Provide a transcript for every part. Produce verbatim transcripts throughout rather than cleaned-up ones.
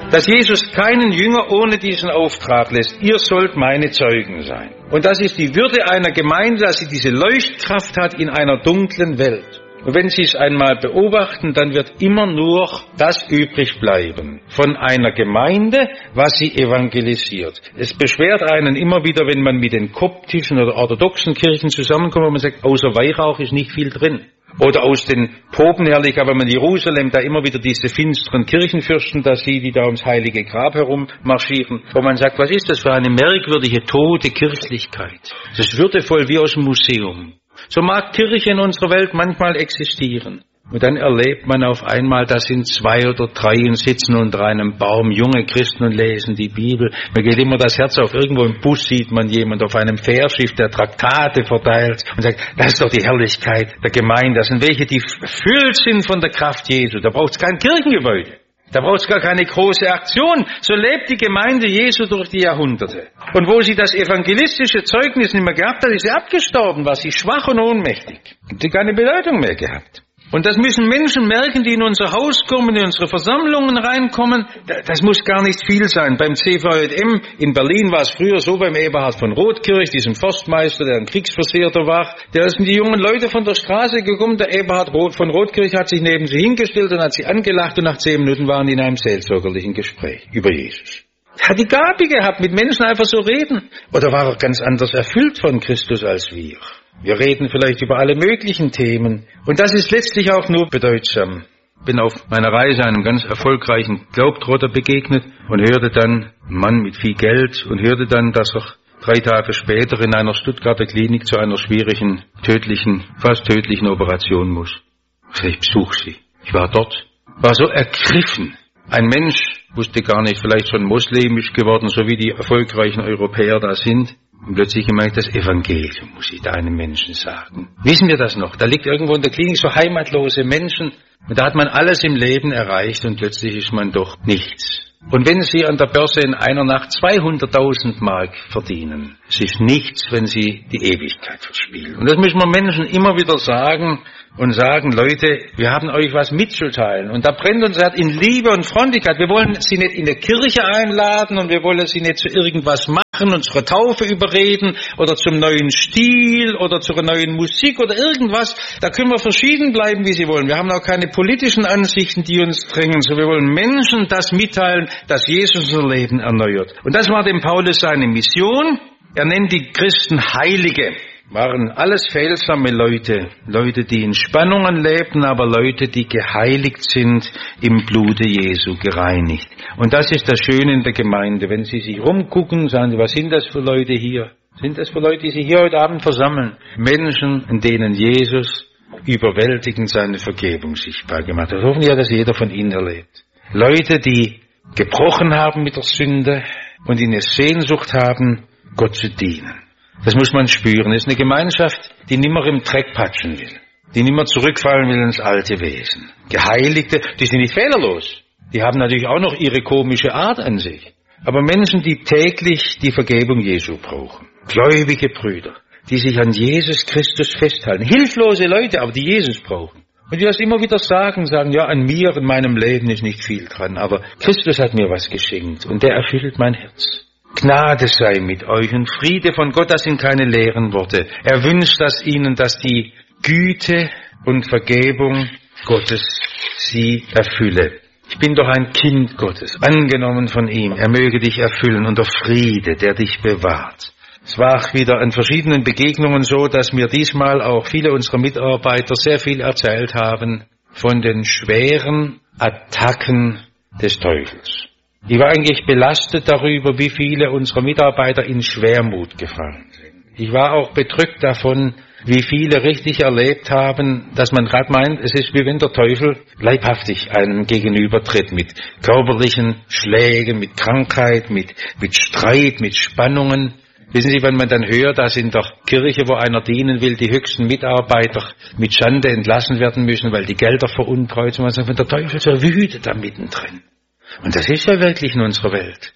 dass Jesus keinen Jünger ohne diesen Auftrag lässt. Ihr sollt meine Zeugen sein. Und das ist die Würde einer Gemeinde, dass sie diese Leuchtkraft hat in einer dunklen Welt. Und wenn Sie es einmal beobachten, dann wird immer nur das übrig bleiben von einer Gemeinde, was sie evangelisiert. Es beschwert einen immer wieder, wenn man mit den koptischen oder orthodoxen Kirchen zusammenkommt, wo man sagt, außer Weihrauch ist nicht viel drin. Oder aus den Popen herrlich, aber man in Jerusalem da immer wieder diese finsteren Kirchenfürsten da sieht, die da ums heilige Grab herum marschieren, wo man sagt, was ist das für eine merkwürdige, tote Kirchlichkeit? Das ist würdevoll wie aus dem Museum. So mag Kirche in unserer Welt manchmal existieren. Und dann erlebt man auf einmal, da sind zwei oder drei und sitzen unter einem Baum, junge Christen und lesen die Bibel. Mir geht immer das Herz auf. Irgendwo im Bus sieht man jemand auf einem Fährschiff, der Traktate verteilt und sagt, das ist doch die Herrlichkeit der Gemeinde. Das sind welche, die erfüllt sind von der Kraft Jesu. Da braucht es kein Kirchengebäude. Da braucht es gar keine große Aktion. So lebt die Gemeinde Jesu durch die Jahrhunderte. Und wo sie das evangelistische Zeugnis nicht mehr gehabt hat, ist sie abgestorben, war sie schwach und ohnmächtig. Hat sie keine Bedeutung mehr gehabt. Und das müssen Menschen merken, die in unser Haus kommen, in unsere Versammlungen reinkommen. Das muss gar nicht viel sein. Beim C V J M in Berlin war es früher so, beim Eberhard von Rothkirch, diesem Forstmeister, der ein Kriegsversehrter war. Da sind die jungen Leute von der Straße gekommen. Der Eberhard von Rothkirch hat sich neben sie hingestellt und hat sie angelacht. Und nach zehn Minuten waren die in einem seelsorgerlichen Gespräch über Jesus. Er hat die Gabe gehabt, mit Menschen einfach so reden. Oder war er ganz anders erfüllt von Christus als wir? Wir reden vielleicht über alle möglichen Themen. Und das ist letztlich auch nur bedeutsam. Bin auf meiner Reise einem ganz erfolgreichen Glaubtrotter begegnet und hörte dann, ein Mann mit viel Geld, und hörte dann, dass er drei Tage später in einer Stuttgarter Klinik zu einer schwierigen, tödlichen, fast tödlichen Operation muss. Ich besuche sie. Ich war dort, war so ergriffen. Ein Mensch, wusste gar nicht, vielleicht schon moslemisch geworden, so wie die erfolgreichen Europäer da sind. Und plötzlich gemeint, das Evangelium muss ich da einem Menschen sagen. Wissen wir das noch? Da liegt irgendwo in der Klinik so heimatlose Menschen. Und da hat man alles im Leben erreicht und plötzlich ist man doch nichts. Und wenn Sie an der Börse in einer Nacht zweihunderttausend Mark verdienen, es ist nichts, wenn Sie die Ewigkeit verspielen. Und das müssen wir Menschen immer wieder sagen und sagen, Leute, wir haben euch was mitzuteilen. Und da brennt uns in Liebe und Freundlichkeit. Wir wollen Sie nicht in die Kirche einladen und wir wollen Sie nicht zu irgendwas machen, unsere Taufe überreden oder zum neuen Stil oder zur neuen Musik oder irgendwas. Da können wir verschieden bleiben, wie Sie wollen. Wir haben auch keine politischen Ansichten, die uns drängen. So, wir wollen Menschen das mitteilen, dass Jesus unser Leben erneuert. Und das war dem Paulus seine Mission. Er nennt die Christen Heilige. Waren alles fehlsame Leute, Leute, die in Spannungen lebten, aber Leute, die geheiligt sind, im Blute Jesu gereinigt. Und das ist das Schöne in der Gemeinde. Wenn Sie sich rumgucken, sagen Sie, was sind das für Leute hier? Sind das für Leute, die sich hier heute Abend versammeln? Menschen, in denen Jesus überwältigend seine Vergebung sichtbar gemacht hat. Hoffen ja, dass jeder von Ihnen erlebt. Leute, die gebrochen haben mit der Sünde und die eine Sehnsucht haben, Gott zu dienen. Das muss man spüren. Es ist eine Gemeinschaft, die nimmer im Dreck patschen will, die nimmer zurückfallen will ins alte Wesen. Geheiligte, die sind nicht fehlerlos. Die haben natürlich auch noch ihre komische Art an sich. Aber Menschen, die täglich die Vergebung Jesu brauchen. Gläubige Brüder, die sich an Jesus Christus festhalten. Hilflose Leute, aber die Jesus brauchen. Und die das immer wieder sagen, sagen, ja, an mir, in meinem Leben ist nicht viel dran, aber Christus hat mir was geschenkt und der erfüllt mein Herz. Gnade sei mit euch und Friede von Gott, das sind keine leeren Worte. Er wünscht dass ihnen, dass die Güte und Vergebung Gottes sie erfülle. Ich bin doch ein Kind Gottes, angenommen von ihm. Er möge dich erfüllen und der Friede, der dich bewahrt. Es war auch wieder an verschiedenen Begegnungen so, dass mir diesmal auch viele unserer Mitarbeiter sehr viel erzählt haben von den schweren Attacken des Teufels. Ich war eigentlich belastet darüber, wie viele unserer Mitarbeiter in Schwermut gefallen sind. Ich war auch bedrückt davon, wie viele richtig erlebt haben, dass man gerade meint, es ist wie wenn der Teufel leibhaftig einem gegenübertritt, mit körperlichen Schlägen, mit Krankheit, mit, mit Streit, mit Spannungen. Wissen Sie, wenn man dann hört, dass in der Kirche, wo einer dienen will, die höchsten Mitarbeiter mit Schande entlassen werden müssen, weil die Gelder veruntreut sind, man sagt, wenn der Teufel so wütet da mittendrin. Und das ist ja wirklich in unserer Welt.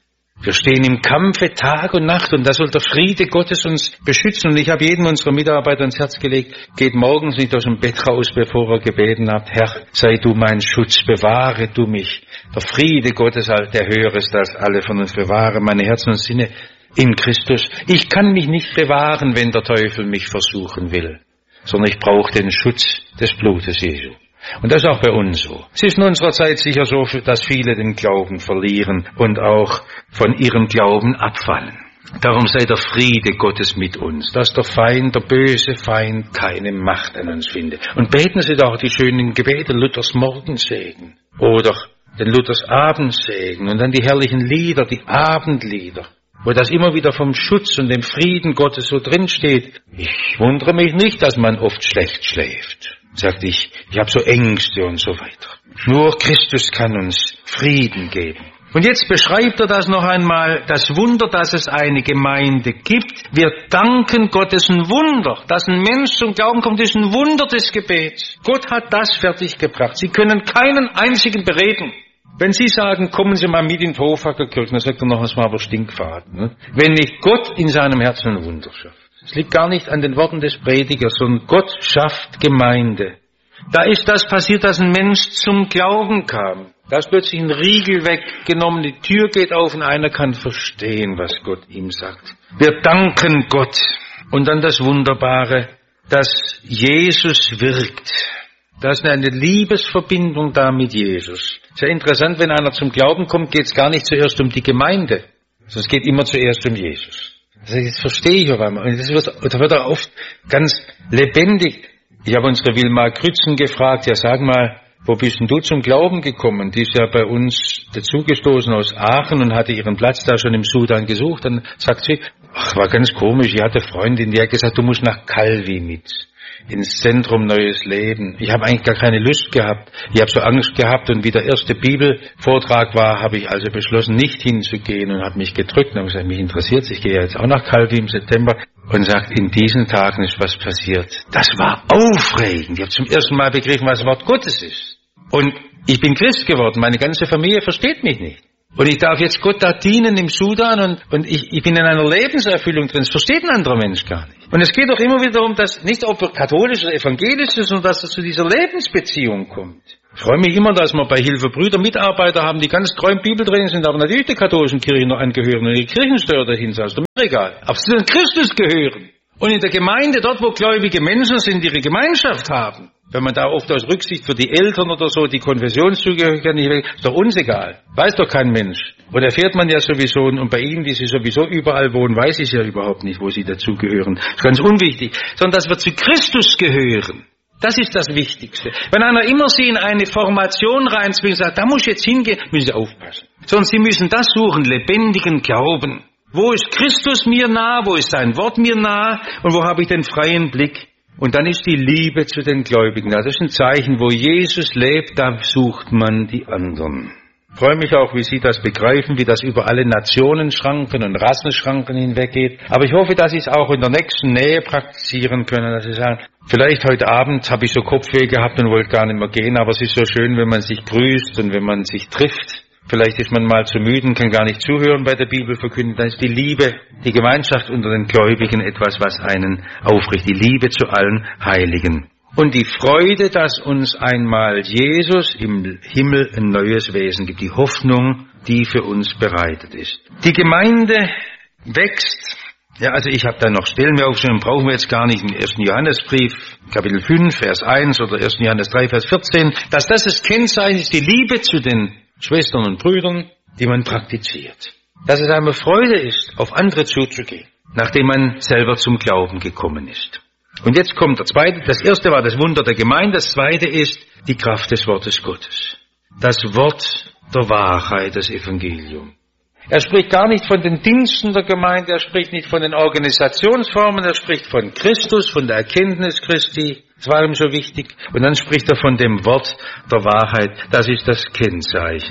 Wir stehen im Kampfe Tag und Nacht und da soll der Friede Gottes uns beschützen. Und ich habe jedem unserer Mitarbeiter ins Herz gelegt, geht morgens nicht aus dem Bett raus, bevor ihr gebeten habt, Herr, sei du mein Schutz, bewahre du mich. Der Friede Gottes, der höher ist als alle von uns, bewahre meine Herzen und Sinne in Christus. Ich kann mich nicht bewahren, wenn der Teufel mich versuchen will, sondern ich brauche den Schutz des Blutes Jesu. Und das ist auch bei uns so. Es ist in unserer Zeit sicher so, dass viele den Glauben verlieren und auch von ihrem Glauben abfallen. Darum sei der Friede Gottes mit uns, dass der Feind, der böse Feind, keine Macht an uns finde. Und beten Sie doch die schönen Gebete, Luthers Morgensegen oder den Luthers Abendsegen und dann die herrlichen Lieder, die Abendlieder, wo das immer wieder vom Schutz und dem Frieden Gottes so drin steht. Ich wundere mich nicht, dass man oft schlecht schläft. Sagt ich, ich habe so Ängste und so weiter. Nur Christus kann uns Frieden geben. Und jetzt beschreibt er das noch einmal, das Wunder, dass es eine Gemeinde gibt. Wir danken Gott, das ist ein Wunder, dass ein Mensch zum Glauben kommt, das ist ein Wunder des Gebets. Gott hat das fertiggebracht. Sie können keinen einzigen bereden. Wenn Sie sagen, kommen Sie mal mit in die Hofacker-Kirche, dann sagt er noch, es war aber Stinkfahrt. Ne? Wenn nicht Gott in seinem Herzen ein Wunder schafft. Es liegt gar nicht an den Worten des Predigers, sondern Gott schafft Gemeinde. Da ist das passiert, dass ein Mensch zum Glauben kam. Da ist plötzlich ein Riegel weggenommen, die Tür geht auf und einer kann verstehen, was Gott ihm sagt. Wir danken Gott. Und dann das Wunderbare, dass Jesus wirkt. Da ist eine Liebesverbindung da mit Jesus. Sehr interessant, wenn einer zum Glauben kommt, geht es gar nicht zuerst um die Gemeinde, sondern es geht immer zuerst um Jesus. Das verstehe ich auf einmal. Und das wird, da wird er oft ganz lebendig. Ich habe unsere Wilma Grützen gefragt, ja sag mal, wo bist denn du zum Glauben gekommen? Die ist ja bei uns dazugestoßen aus Aachen und hatte ihren Platz da schon im Sudan gesucht. Dann sagt sie, ach, war ganz komisch, ich hatte eine Freundin, die hat gesagt, du musst nach Calvi mit. Ins Zentrum Neues Leben. Ich habe eigentlich gar keine Lust gehabt. Ich habe so Angst gehabt und wie der erste Bibelvortrag war, habe ich also beschlossen, nicht hinzugehen und habe mich gedrückt und habe gesagt, mich interessiert, ich gehe jetzt auch nach Calvi im September und sagt, in diesen Tagen ist was passiert. Das war aufregend. Ich habe zum ersten Mal begriffen, was das Wort Gottes ist. Und ich bin Christ geworden. Meine ganze Familie versteht mich nicht. Und ich darf jetzt Gott da dienen im Sudan und, und ich, ich bin in einer Lebenserfüllung drin. Das versteht ein anderer Mensch gar nicht. Und es geht doch immer wieder darum, dass nicht ob er katholisch oder evangelisch ist, sondern dass er zu dieser Lebensbeziehung kommt. Ich freue mich immer, dass wir bei Hilfe Brüder Mitarbeiter haben, die ganz treu im Bibeltraining sind, aber natürlich der katholischen Kirche noch angehören und die Kirchensteuer dahin sind. Das ist mir egal. Aber sie zu Christus gehören. Und in der Gemeinde, dort wo gläubige Menschen sind, ihre Gemeinschaft haben. Wenn man da oft aus Rücksicht für die Eltern oder so die Konfessionszugehörigkeit nicht will, ist doch uns egal. Weiß doch kein Mensch. Und erfährt man ja sowieso, und bei ihnen, die sie sowieso überall wohnen, weiß ich ja überhaupt nicht, wo sie dazugehören. Das ist ganz unwichtig. Sondern dass wir zu Christus gehören. Das ist das Wichtigste. Wenn einer immer sie in eine Formation reinzwingt und sagt, da muss ich jetzt hingehen, müssen sie aufpassen. Sondern sie müssen das suchen, lebendigen Glauben. Wo ist Christus mir nah? Wo ist sein Wort mir nah? Und wo habe ich den freien Blick? Und dann ist die Liebe zu den Gläubigen. Das ist ein Zeichen, wo Jesus lebt, da sucht man die anderen. Ich freue mich auch, wie Sie das begreifen, wie das über alle Nationenschranken und Rassenschranken hinweggeht. Aber ich hoffe, dass Sie es auch in der nächsten Nähe praktizieren können, dass Sie sagen, vielleicht heute Abend habe ich so Kopfweh gehabt und wollte gar nicht mehr gehen, aber es ist so schön, wenn man sich grüßt und wenn man sich trifft. Vielleicht ist man mal zu müde und kann gar nicht zuhören bei der Bibel verkünden. Dann ist die Liebe, die Gemeinschaft unter den Gläubigen etwas, was einen aufrichtet. Die Liebe zu allen Heiligen. Und die Freude, dass uns einmal Jesus im Himmel ein neues Wesen gibt. Die Hoffnung, die für uns bereitet ist. Die Gemeinde wächst. Ja, also ich habe da noch Stellen mir aufgeschrieben, brauchen wir jetzt gar nicht im ersten Johannesbrief, Kapitel fünf, Vers eins oder ersten Johannes drei, Vers vierzehn. Dass das das Kennzeichen ist, die Liebe zu den Schwestern und Brüdern, die man praktiziert. Dass es einmal Freude ist, auf andere zuzugehen, nachdem man selber zum Glauben gekommen ist. Und jetzt kommt der zweite, das erste war das Wunder der Gemeinde, das zweite ist die Kraft des Wortes Gottes. Das Wort der Wahrheit, das Evangelium. Er spricht gar nicht von den Diensten der Gemeinde, er spricht nicht von den Organisationsformen, er spricht von Christus, von der Erkenntnis Christi. Das war ihm so wichtig. Und dann spricht er von dem Wort der Wahrheit. Das ist das Kennzeichen.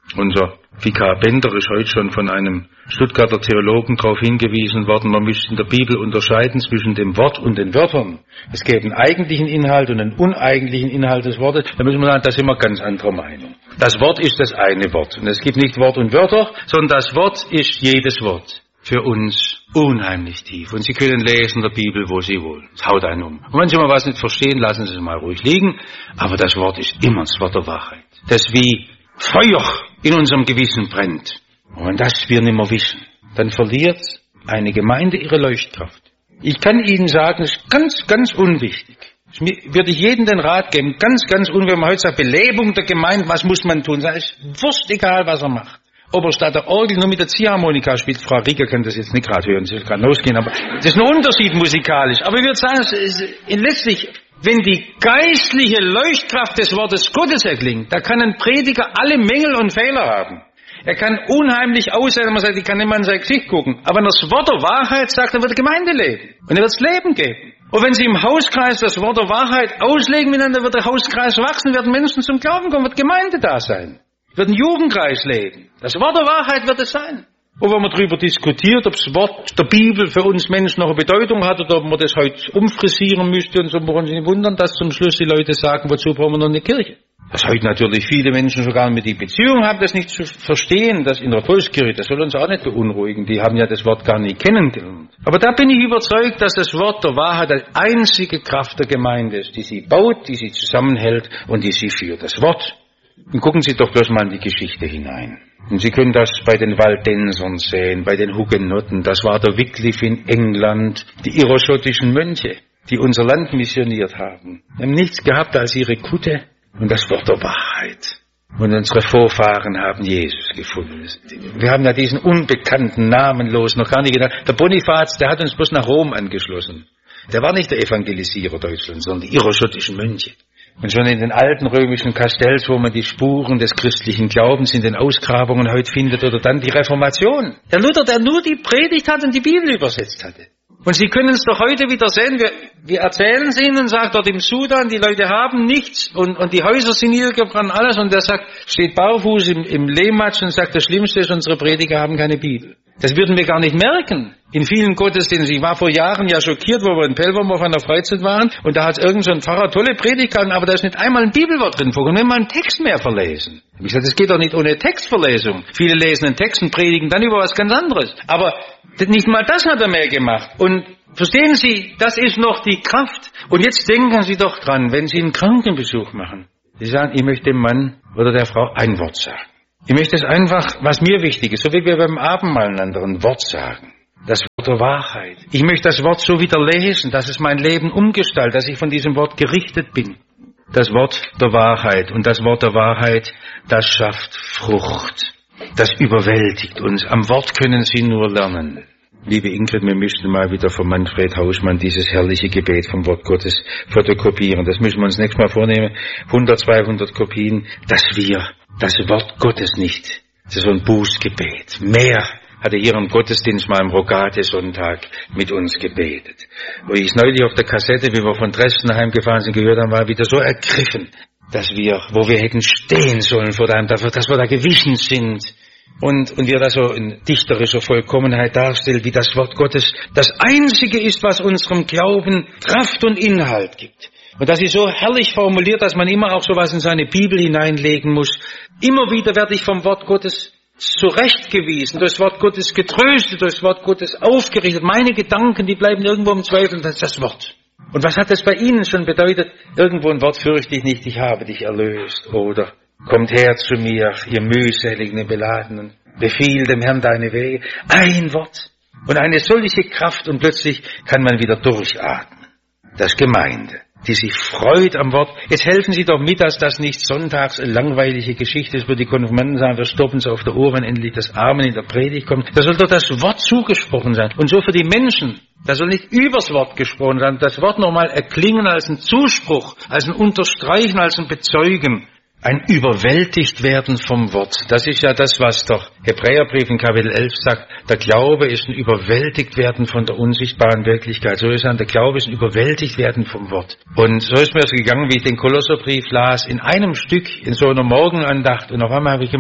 Unser Vikar Bender ist heute schon von einem Stuttgarter Theologen darauf hingewiesen worden, man müsste in der Bibel unterscheiden zwischen dem Wort und den Wörtern. Es gibt einen eigentlichen Inhalt und einen uneigentlichen Inhalt des Wortes. Da müssen wir sagen, da sind wir ganz anderer Meinung. Das Wort ist das eine Wort. Und es gibt nicht Wort und Wörter, sondern das Wort ist jedes Wort für uns unheimlich tief. Und Sie können lesen in der Bibel, wo Sie wollen. Es haut einen um. Und wenn Sie mal was nicht verstehen, lassen Sie es mal ruhig liegen. Aber das Wort ist immer das Wort der Wahrheit. Das wie Feuer in unserem Gewissen brennt. Und wenn das wir nicht mehr wissen, dann verliert eine Gemeinde ihre Leuchtkraft. Ich kann Ihnen sagen, es ist ganz, ganz unwichtig. Das würde ich jedem den Rat geben, ganz, ganz unwichtig. Wenn man heute sagt, Belebung der Gemeinde, was muss man tun? Es ist wurscht egal, was er macht. Ob er statt der Orgel nur mit der Ziehharmonika spielt, Frau Rieger kann das jetzt nicht gerade hören, sie will gerade losgehen, aber das ist ein Unterschied musikalisch. Aber ich würde sagen, es ist letztlich, wenn die geistliche Leuchtkraft des Wortes Gottes erklingt, da kann ein Prediger alle Mängel und Fehler haben. Er kann unheimlich aussehen, man sagt, ich kann nicht mal in sein Gesicht gucken. Aber wenn er das Wort der Wahrheit sagt, dann wird Gemeinde leben. Und er wird es Leben geben. Und wenn Sie im Hauskreis das Wort der Wahrheit auslegen miteinander, wird der Hauskreis wachsen, werden Menschen zum Glauben kommen, wird Gemeinde da sein. Wird ein Jugendkreis leben. Das Wort der Wahrheit wird es sein. Und wenn man darüber diskutiert, ob das Wort der Bibel für uns Menschen noch eine Bedeutung hat oder ob man das heute umfrisieren müsste und so, wir uns nicht wundern, dass zum Schluss die Leute sagen, wozu brauchen wir noch eine Kirche? Dass heute natürlich viele Menschen sogar mit die Beziehung haben, das nicht zu verstehen, das in der Volkskirche, das soll uns auch nicht beunruhigen, die haben ja das Wort gar nicht kennengelernt. Aber da bin ich überzeugt, dass das Wort der Wahrheit die einzige Kraft der Gemeinde ist, die sie baut, die sie zusammenhält und die sie führt. Das Wort. Und gucken Sie doch bloß mal in die Geschichte hinein. Und Sie können das bei den Waldensern sehen, bei den Hugenotten, das war der Wycliffe in England, die iroschottischen Mönche, die unser Land missioniert haben. Die haben nichts gehabt als ihre Kutte und das Wort der Wahrheit. Und unsere Vorfahren haben Jesus gefunden. Wir haben ja diesen unbekannten, namenlosen, noch gar nicht gedacht. Der Bonifaz, der hat uns bloß nach Rom angeschlossen. Der war nicht der Evangelisierer Deutschlands, sondern die iroschottischen Mönche. Und schon in den alten römischen Kastells, wo man die Spuren des christlichen Glaubens in den Ausgrabungen heute findet, oder dann die Reformation. Der Luther, der nur die Predigt hat und die Bibel übersetzt hatte. Und Sie können es doch heute wieder sehen, wir, wir erzählen es Ihnen, sagt dort im Sudan, die Leute haben nichts und, und die Häuser sind niedergebrannt, alles. Und der sagt, steht barfuß im, im Lehmatsch und sagt, das Schlimmste ist, unsere Prediger haben keine Bibel. Das würden wir gar nicht merken. In vielen Gottesdiensten, ich war vor Jahren ja schockiert, wo wir in Pelvorm auf einer Freizeit waren, und da hat irgend so ein Pfarrer tolle Predigt gehalten, aber da ist nicht einmal ein Bibelwort drin vorgekommen, nicht mal ein Text mehr verlesen. Ich sagte, das geht doch nicht ohne Textverlesung. Viele lesen einen Text und predigen dann über was ganz anderes. Aber nicht mal das hat er mehr gemacht. Und verstehen Sie, das ist noch die Kraft. Und jetzt denken Sie doch dran, wenn Sie einen Krankenbesuch machen. Sie sagen, ich möchte dem Mann oder der Frau ein Wort sagen. Ich möchte es einfach, was mir wichtig ist, so wie wir beim Abendmahl einander ein Wort sagen. Das Wort der Wahrheit. Ich möchte das Wort so wieder lesen, dass es mein Leben umgestaltet, dass ich von diesem Wort gerichtet bin. Das Wort der Wahrheit. Und das Wort der Wahrheit, das schafft Frucht. Das überwältigt uns. Am Wort können Sie nur lernen. Liebe Ingrid, wir müssen mal wieder von Manfred Hausmann dieses herrliche Gebet vom Wort Gottes fotokopieren. Das müssen wir uns nächstes Mal vornehmen. hundert, zweihundert Kopien, dass wir das Wort Gottes nicht. Das ist so ein Bußgebet. Mehr hat er hier am Gottesdienst mal am Rogate-Sonntag mit uns gebetet. Wo ich es neulich auf der Kassette, wie wir von Dresden heimgefahren sind, gehört haben, war wieder so ergriffen, dass wir, wo wir hätten stehen sollen vor dem, dass wir da gewichen sind. Und, und wir das so in dichterischer Vollkommenheit darstellen, wie das Wort Gottes das Einzige ist, was unserem Glauben Kraft und Inhalt gibt. Und das ist so herrlich formuliert, dass man immer auch sowas in seine Bibel hineinlegen muss. Immer wieder werde ich vom Wort Gottes zurechtgewiesen, durch das Wort Gottes getröstet, durch das Wort Gottes aufgerichtet. Meine Gedanken, die bleiben irgendwo im Zweifel, das ist das Wort. Und was hat das bei Ihnen schon bedeutet? Irgendwo ein Wort, fürchte ich nicht, ich habe dich erlöst. Oder kommt her zu mir, ihr mühseligen Beladenen, befiehl dem Herrn deine Wege. Ein Wort und eine solche Kraft und plötzlich kann man wieder durchatmen. Das ist Gemeinde, die sich freut am Wort. Jetzt helfen Sie doch mit, dass das nicht sonntags eine langweilige Geschichte ist, wo die Konfirmanden sagen, wir stoppen es auf der Uhr, wenn endlich das Amen in der Predigt kommt. Da soll doch das Wort zugesprochen sein. Und so für die Menschen, da soll nicht übers Wort gesprochen sein, das Wort nochmal erklingen als ein Zuspruch, als ein Unterstreichen, als ein Bezeugen. Ein überwältigt werden vom Wort. Das ist ja das, was der Hebräerbrief in Kapitel elf sagt. Der Glaube ist ein überwältigt werden von der unsichtbaren Wirklichkeit. So ist es, der Glaube ist ein überwältigt werden vom Wort. Und so ist mir es gegangen, wie ich den Kolosserbrief las, in einem Stück, in so einer Morgenandacht. Und auf einmal habe ich gemerkt,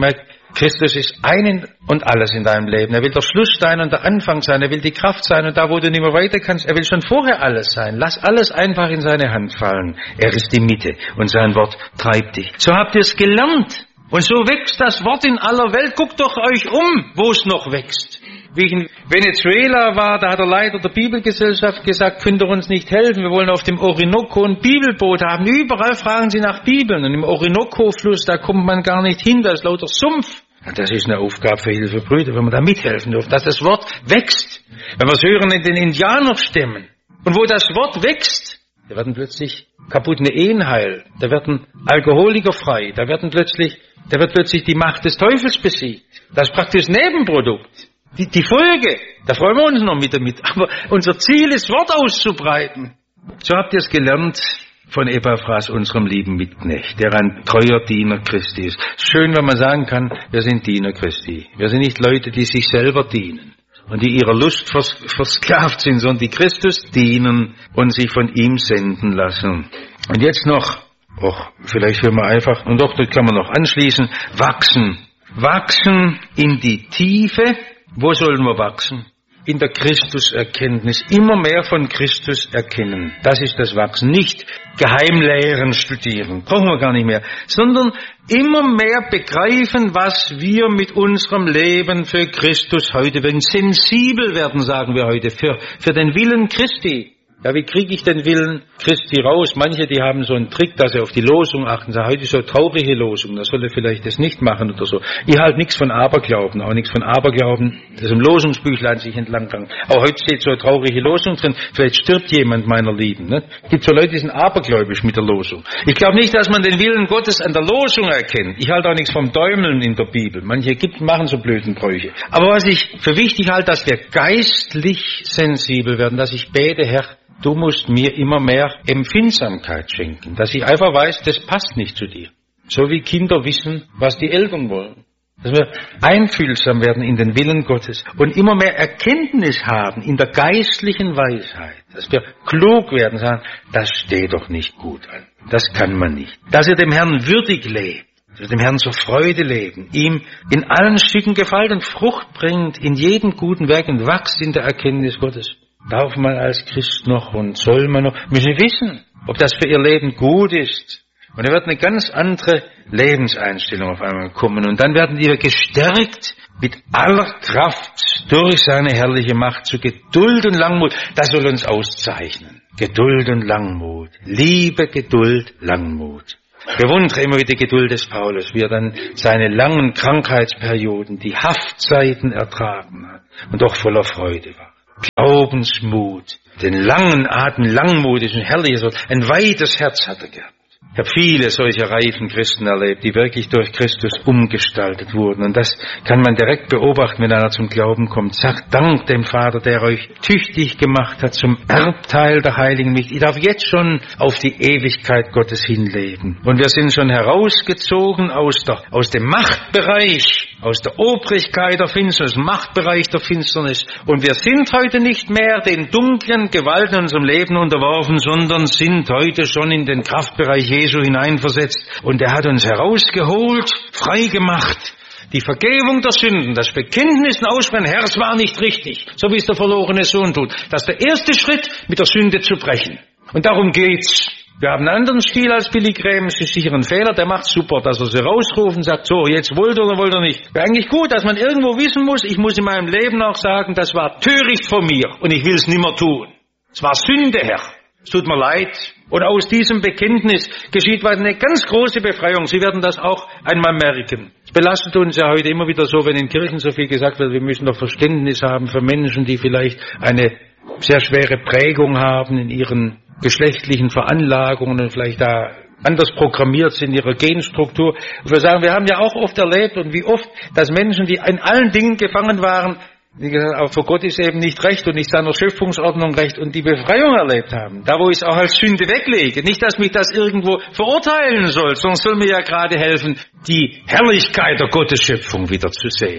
Christus ist ein und alles in deinem Leben. Er will der Schluss sein und der Anfang sein. Er will die Kraft sein und da, wo du nicht mehr weiter kannst, er will schon vorher alles sein. Lass alles einfach in seine Hand fallen. Er ist die Mitte und sein Wort treibt dich. So habt ihr es gelernt. Und so wächst das Wort in aller Welt. Guckt doch euch um, wo es noch wächst. Wie ich in Venezuela war, da hat der Leiter der Bibelgesellschaft gesagt, könnt ihr uns nicht helfen, wir wollen auf dem Orinoco ein Bibelboot haben. Überall fragen sie nach Bibeln. Und im Orinoco-Fluss, da kommt man gar nicht hin, da ist lauter Sumpf. Das ist eine Aufgabe für Hilfe Brüder, wenn man da mithelfen darf, dass das Wort wächst. Wenn wir es hören in den Indianerstämmen. Und wo das Wort wächst, da werden plötzlich kaputte Ehen heil, da werden Alkoholiker frei, da werden plötzlich, da wird plötzlich die Macht des Teufels besiegt. Das ist praktisch Nebenprodukt. Die, die Folge, da freuen wir uns noch mit damit. Aber unser Ziel ist, Wort auszubreiten. So habt ihr es gelernt von Epaphras, unserem lieben Mitknecht, der ein treuer Diener Christi ist. Schön, wenn man sagen kann, wir sind Diener Christi. Wir sind nicht Leute, die sich selber dienen und die ihrer Lust vers- versklavt sind, sondern die Christus dienen und sich von ihm senden lassen. Und jetzt noch, och, vielleicht hören wir einfach, und doch, das kann man noch anschließen, wachsen. Wachsen in die Tiefe. Wo sollen wir wachsen? In der Christuserkenntnis. Immer mehr von Christus erkennen. Das ist das Wachsen. Nicht Geheimlehren studieren. Brauchen wir gar nicht mehr. Sondern immer mehr begreifen, was wir mit unserem Leben für Christus heute werden. Sensibel werden, sagen wir heute, für, für den Willen Christi. Ja, wie kriege ich den Willen Christi raus? Manche, die haben so einen Trick, dass sie auf die Losung achten. Sagen, heute ist so traurige Losung, da soll er vielleicht das nicht machen oder so. Ich halte nichts von Aberglauben, auch nichts von Aberglauben, das im Losungsbüchlein sich entlang kann. Auch heute steht so eine traurige Losung drin, vielleicht stirbt jemand meiner Lieben. Ne? Es gibt so Leute, die sind abergläubisch mit der Losung. Ich glaube nicht, dass man den Willen Gottes an der Losung erkennt. Ich halte auch nichts vom Däumeln in der Bibel. Manche Ägypten machen so blöden Bräuche. Aber was ich für wichtig halte, dass wir geistlich sensibel werden, dass ich bete, Herr, du musst mir immer mehr Empfindsamkeit schenken, dass ich einfach weiß, das passt nicht zu dir. So wie Kinder wissen, was die Eltern wollen. Dass wir einfühlsam werden in den Willen Gottes und immer mehr Erkenntnis haben in der geistlichen Weisheit. Dass wir klug werden, sagen, das steht doch nicht gut an. Das kann man nicht. Dass ihr dem Herrn würdig lebt. Dass wir dem Herrn zur Freude leben, ihm in allen Stücken gefällt und Frucht bringt, in jedem guten Werk und wächst in der Erkenntnis Gottes. Darf man als Christ noch und soll man noch, müssen wissen, ob das für ihr Leben gut ist. Und da wird eine ganz andere Lebenseinstellung auf einmal kommen. Und dann werden wir gestärkt mit aller Kraft durch seine herrliche Macht zu Geduld und Langmut. Das soll uns auszeichnen. Geduld und Langmut. Liebe, Geduld, Langmut. Bewundere immer wieder die Geduld des Paulus, wie er dann seine langen Krankheitsperioden, die Haftzeiten ertragen hat und doch voller Freude war. Glaubensmut, den langen Atem, Langmut ist ein herrliches Wort, ein weites Herz hat er gehabt. Ich habe viele solcher reifen Christen erlebt, die wirklich durch Christus umgestaltet wurden. Und das kann man direkt beobachten, wenn einer zum Glauben kommt. Sagt Dank dem Vater, der euch tüchtig gemacht hat zum Erbteil der Heiligen Licht. Ich darf jetzt schon auf die Ewigkeit Gottes hinleben. Und wir sind schon herausgezogen aus, der, aus dem Machtbereich, aus der Obrigkeit der Finsternis, Machtbereich der Finsternis. Und wir sind heute nicht mehr den dunklen Gewalten in unserem Leben unterworfen, sondern sind heute schon in den Kraftbereich Jesu hineinversetzt. Und er hat uns herausgeholt, frei gemacht. Die Vergebung der Sünden, das Bekenntnis und Aussprechen, Herr, es war nicht richtig, so wie es der verlorene Sohn tut. Das ist der erste Schritt, mit der Sünde zu brechen. Und darum geht's. Wir haben einen anderen Stil als Billy Graham, es ist sicher ein Fehler, der macht super, dass er sie rausruft und sagt, so, jetzt wollt ihr oder wollt ihr nicht. Wäre eigentlich gut, dass man irgendwo wissen muss, ich muss in meinem Leben auch sagen, das war töricht von mir und ich will es nicht mehr tun. Es war Sünde, Herr. Es tut mir leid. Und aus diesem Bekenntnis geschieht eine ganz große Befreiung. Sie werden das auch einmal merken. Es belastet uns ja heute immer wieder so, wenn in Kirchen so viel gesagt wird, wir müssen doch Verständnis haben für Menschen, die vielleicht eine sehr schwere Prägung haben in ihren geschlechtlichen Veranlagungen und vielleicht da anders programmiert sind in ihrer Genstruktur. Und wir sagen, wir haben ja auch oft erlebt und wie oft, dass Menschen, die in allen Dingen gefangen waren, wie gesagt, aber vor Gott ist eben nicht recht und nicht seiner Schöpfungsordnung recht und die Befreiung erlebt haben. Da, wo ich es auch als Sünde weglege. Nicht, dass mich das irgendwo verurteilen soll, sondern soll mir ja gerade helfen, die Herrlichkeit der Gottesschöpfung wieder zu sehen.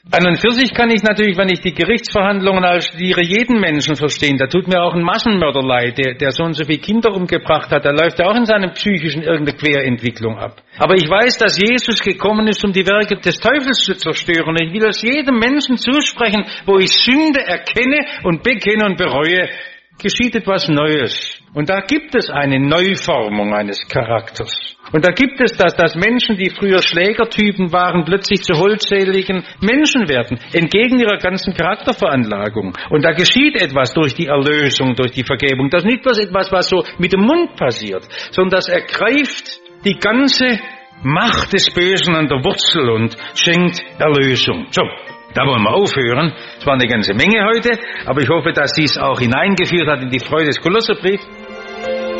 An und für sich kann ich natürlich, wenn ich die Gerichtsverhandlungen studiere, jeden Menschen verstehen. Da tut mir auch ein Massenmörder leid, der, der so und so viele Kinder umgebracht hat. Da läuft ja auch in seinem psychischen irgendeine Querentwicklung ab. Aber ich weiß, dass Jesus gekommen ist, um die Werke des Teufels zu zerstören. Ich will das jedem Menschen zusprechen, wo ich Sünde erkenne und bekenne und bereue, geschieht etwas Neues. Und da gibt es eine Neuformung eines Charakters. Und da gibt es das, dass Menschen, die früher Schlägertypen waren, plötzlich zu holdseligen Menschen werden, entgegen ihrer ganzen Charakterveranlagung. Und da geschieht etwas durch die Erlösung, durch die Vergebung. Das ist nicht bloß etwas, was so mit dem Mund passiert, sondern das ergreift die ganze Macht des Bösen an der Wurzel und schenkt Erlösung. So. Da wollen wir aufhören. Es war eine ganze Menge heute, aber ich hoffe, dass dies auch hineingeführt hat in die Freude des Kolosserbriefs.